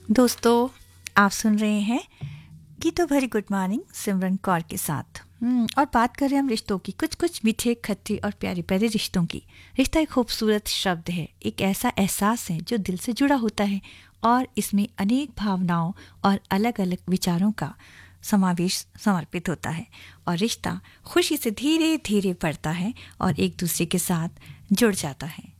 दोस्तों, आप सुन रहे हैं गीतो भरी गुड मॉर्निंग सिमरन कौर के साथ। और बात कर रहे हैं हम रिश्तों की, कुछ कुछ मीठे खट्टे और प्यारे प्यारे रिश्तों की। रिश्ता एक खूबसूरत शब्द है, एक ऐसा एहसास है जो दिल से जुड़ा होता है और इसमें अनेक भावनाओं और अलग अलग विचारों का समावेश समर्पित होता है। और रिश्ता खुशी से धीरे धीरे बढ़ता है और एक दूसरे के साथ जुड़ जाता है।